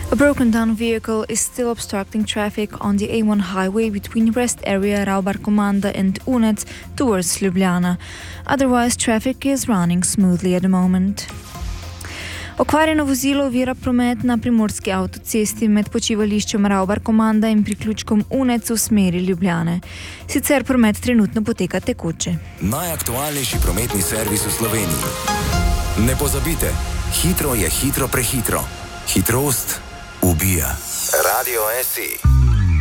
A broken-down vehicle is still obstructing traffic on the A1 highway between rest area Ravbarkomanda and Unec towards Ljubljana. Otherwise, traffic is running smoothly at the moment. Okvarjeno vozilo ovira promet na primorski avtocesti med počivališčem Ravbarkomanda in priključkom Unec v smeri Ljubljane. Sicer promet trenutno poteka tekoče. Najaktualnejši prometni servis v Sloveniji. Ne pozabite, hitro je hitro prehitro. Hitrost ubija. Radio SI.